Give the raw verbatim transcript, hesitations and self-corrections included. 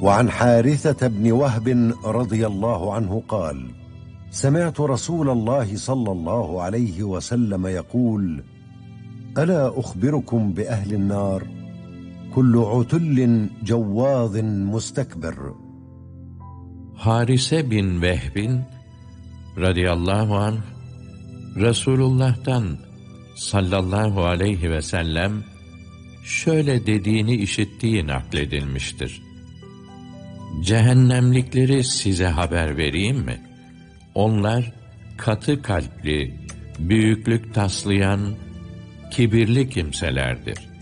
وعن حارثة بن وهب رضي الله عنه قال: سمعت رسول الله صلى الله عليه وسلم يقول: ألا أخبركم بأهل النار كل عتل جواظ مستكبر. Harise bin Vehb'in radıyallahu anh Resulullah'tan sallallahu aleyhi ve sellem şöyle dediğini işittiği nakledilmiştir. Cehennemlikleri size haber vereyim mi? Onlar katı kalpli, büyüklük taslayan, kibirli kimselerdir.